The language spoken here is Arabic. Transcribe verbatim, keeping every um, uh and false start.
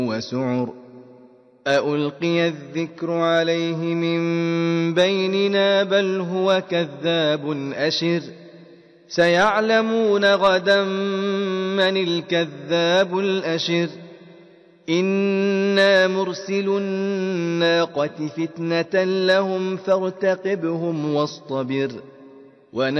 وسعر أألقي الذكر عليه من بيننا بل هو كذاب أشر سيعلمون غدا من الكذاب الأشر إنا مرسل الناقة فتنة لهم فارتقبهم واصطبر